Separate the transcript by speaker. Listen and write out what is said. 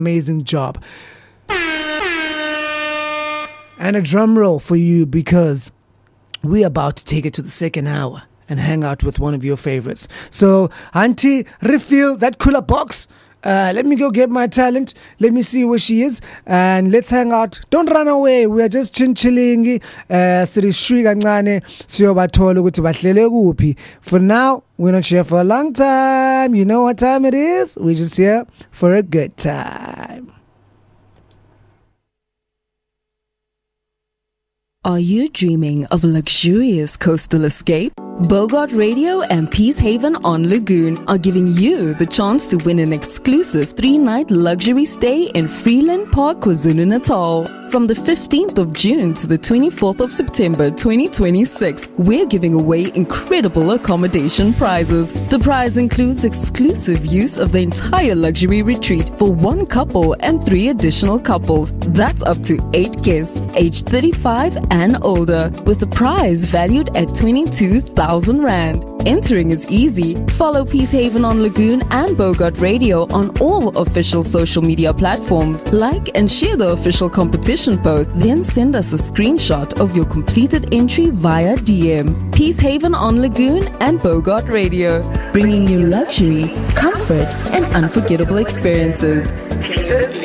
Speaker 1: amazing job. And a drum roll for you, because we're about to take it to the second hour and hang out with one of your favorites. So, Auntie, refill that cooler box. Let me go get my talent. Let me see where she is, and let's hang out. Don't run away. We are just chilling. For now, we're not here for a long time. You know what time it is? We're just here for a good time.
Speaker 2: Are you dreaming of a luxurious coastal escape? Bogart Radio and Peacehaven on Lagoon are giving you the chance to win an exclusive 3-night luxury stay in Freeland Park, KwaZulu-Natal. From the 15th of June to the 24th of September 2026, we're giving away incredible accommodation prizes. The prize includes exclusive use of the entire luxury retreat for one couple and 3 additional couples. That's up to 8 guests aged 35 and older, with the prize valued at 22,000 Rand. Entering is easy. Follow Peacehaven on Lagoon and Bogart Radio on all official social media platforms. Like and share the official competition post, then send us a screenshot of your completed entry via DM. Peacehaven on Lagoon and Bogart Radio, bringing you luxury, comfort, and unforgettable experiences.